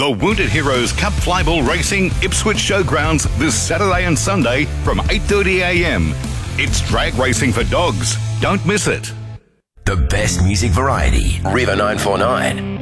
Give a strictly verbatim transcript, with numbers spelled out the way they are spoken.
The Wounded Heroes Cup Flyball Racing Ipswich Showgrounds this Saturday and Sunday from eight thirty a m. It's drag racing for dogs. Don't miss it. The best music variety. River nine four nine.